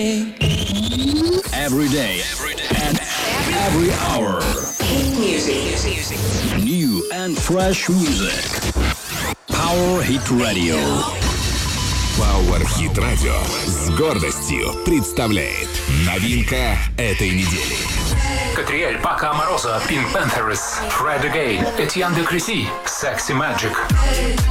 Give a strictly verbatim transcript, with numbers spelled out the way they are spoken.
Every day, and every hour. Music. New and fresh music. Power Hit Radio. Power Hit Radio с гордостью представляет новинка этой недели. Катриэль, Пака Аморозо, Pink Panthers, Fred Again, Этьян де Креси, Sexy Magic.